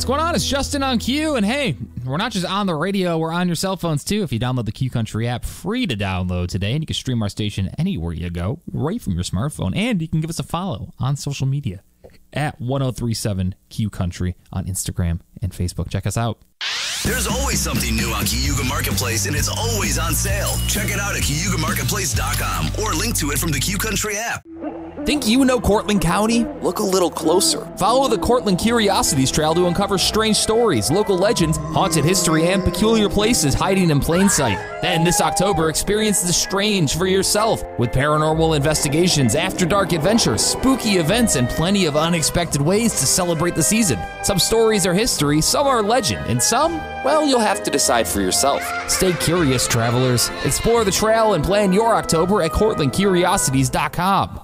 What's going on? It's Justin on Q, and hey, we're not just on the radio, we're on your cell phones too. If you download the Q Country app, free to download today, and you can stream our station anywhere you go, right from your smartphone, and you can give us a follow on social media at 1037 Q Country on Instagram and Facebook. Check us out. There's always something new on Cayuga Marketplace, and it's always on sale. Check it out at CayugaMarketplace.com or link to it from the Q Country app. Think you know Cortland County? Look a little closer. Follow the Cortland Curiosities Trail to uncover strange stories, local legends, haunted history, and peculiar places hiding in plain sight. Then this October, experience the strange for yourself with paranormal investigations, after-dark adventures, spooky events, and plenty of unexpected ways to celebrate the season. Some stories are history, some are legend, and some, well, you'll have to decide for yourself. Stay curious, travelers. Explore the trail and plan your October at CortlandCuriosities.com.